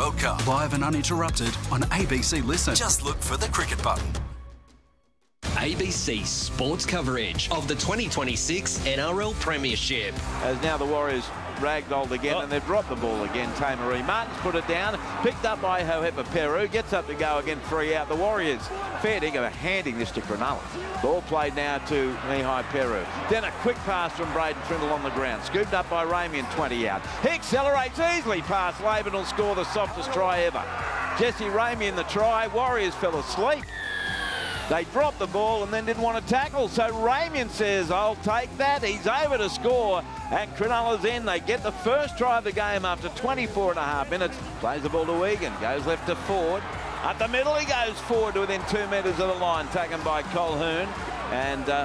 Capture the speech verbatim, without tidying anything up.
World Cup. Live and uninterrupted on A B C Listen. Just look for the cricket button. A B C sports coverage of the twenty twenty-six N R L Premiership. As now the Warriors ragdolled again, oh. and they've dropped the ball again. Tamaree Martin's put it down, picked up by Hohepa Peru, gets up to go again, three out. The Warriors, fair dinkum, handing this to Cronulla. Ball played now to Mihai Peru. Then a quick pass from Braden Trindle on the ground, scooped up by Ramian, twenty out. He accelerates easily past Laban, will score the softest try ever. Jesse Ramian the try. Warriors fell asleep. They dropped the ball and then didn't want to tackle. So Ramian says, I'll take that. He's over to score. And Cronulla's in. They get the first try of the game after twenty-four and a half minutes. Plays the ball to Egan. Goes left to Ford. Up the middle he goes forward to within two metres of the line. Taken by Colquhoun. And... Uh,